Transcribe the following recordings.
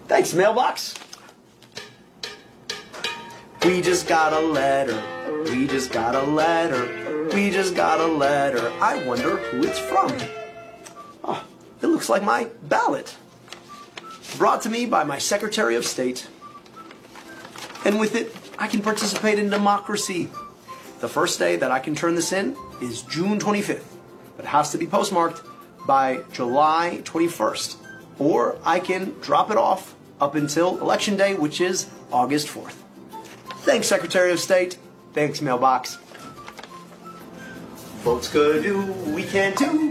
Thanks, mailbox. We just got a letter. We just got a letter. We just got a letter. I wonder who it's from. Oh, it looks like my ballot. Brought to me by my Secretary of State. And with it, I can participate in democracy. The first day that I can turn this in is June 25th. But it has to be postmarked by July 21st. Or I can drop it off up until Election Day, which is August 4th. Thanks, Secretary of State. Thanks, mailbox. Votes could do, we can too.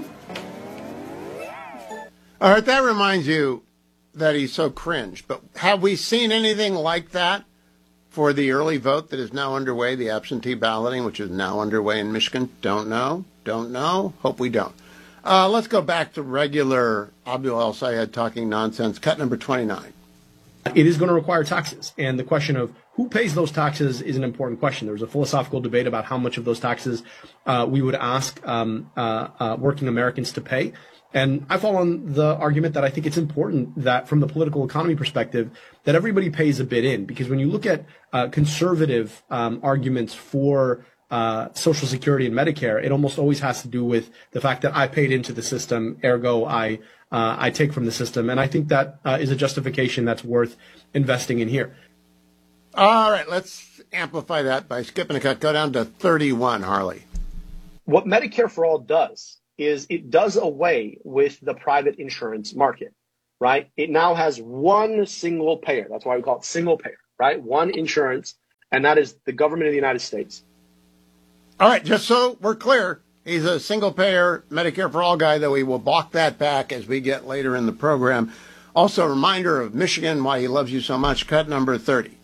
All right, that reminds you that he's so cringe. But have we seen anything like that for the early vote that is now underway, the absentee balloting, which is now underway in Michigan? Don't know. Don't know. Hope we don't. Let's go back to regular Abdul El-Sayed talking nonsense. Cut number 29. It is going to require taxes. And the question of who pays those taxes is an important question. There's a philosophical debate about how much of those taxes we would ask working Americans to pay. And I fall on the argument that I think it's important that from the political economy perspective, that everybody pays a bit in. Because when you look at conservative arguments for Social Security and Medicare, it almost always has to do with the fact that I paid into the system, ergo I take from the system. And I think that is a justification that's worth investing in here. All right, let's amplify that by skipping a cut. Go down to 31, Harley. What Medicare for All does is it does away with the private insurance market, right? It now has one single payer. That's why we call it single payer, right? One insurance, and that is the government of the United States. All right, just so we're clear, he's a single-payer Medicare for All guy, though we will walk that back as we get later in the program. Also, a reminder of Michigan, why he loves you so much. Cut number 30.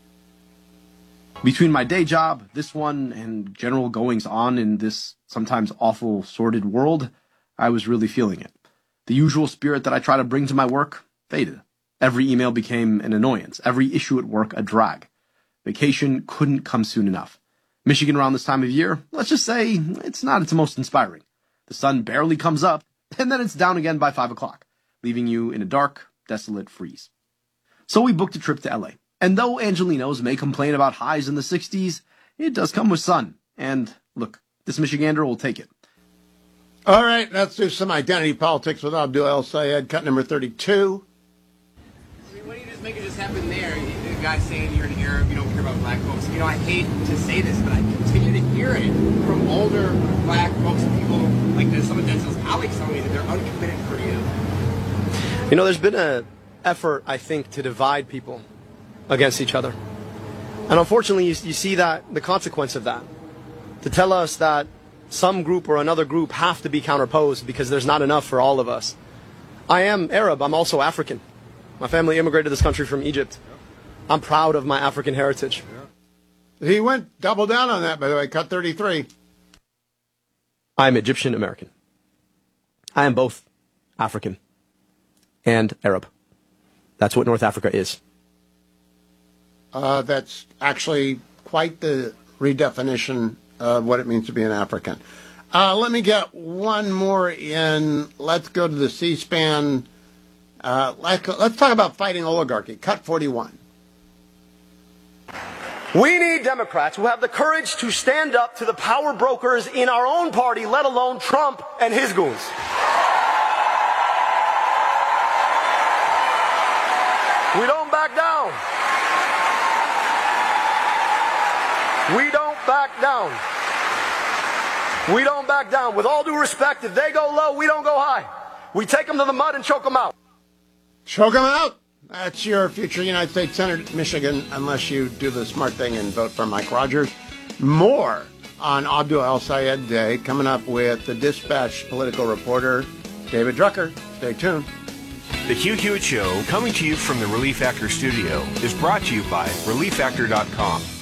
Between my day job, this one, and general goings-on in this sometimes awful, sordid world, I was really feeling it. The usual spirit that I try to bring to my work faded. Every email became an annoyance. Every issue at work a drag. Vacation couldn't come soon enough. Michigan around this time of year, let's just say, it's not its most inspiring. The sun barely comes up, and then it's down again by 5 o'clock, leaving you in a dark, desolate freeze. So we booked a trip to LA. And though Angelinos may complain about highs in the 60s, it does come with sun. And look, this Michigander will take it. All right, let's do some identity politics with Abdul El-Sayed. Cut number 32. I mean, why don't you just make it just happen there? The guy saying you're an Arab, you don't care about black folks. You know, I hate to say this, but I continue to hear it from older black folks and people like this. Some of Denzel's colleagues telling me that they're uncommitted Korean. You know, there's been an effort, I think, to divide people against each other. And unfortunately, you see that the consequence of that. To tell us that some group or another group have to be counterposed because there's not enough for all of us. I am Arab. I'm also African. My family immigrated to this country from Egypt. I'm proud of my African heritage. He went double down on that, by the way. Cut 33. I'm Egyptian American. I am both African and Arab. That's what North Africa is. That's actually quite the redefinition of what it means to be an African. Let me get one more in. Let's go to the C-SPAN. Let's talk about fighting oligarchy. Cut 41. We need Democrats who have the courage to stand up to the power brokers in our own party, let alone Trump and his goons. We don't back down. We don't back down. We don't back down. With all due respect, if they go low, we don't go high. We take them to the mud and choke them out. Choke them out? That's your future United States Senator, Michigan, unless you do the smart thing and vote for Mike Rogers. More on Abdul El-Sayed Day, coming up with the Dispatch political reporter, David Drucker. Stay tuned. The Hugh Hewitt Show, coming to you from the Relief Factor studio, is brought to you by ReliefFactor.com.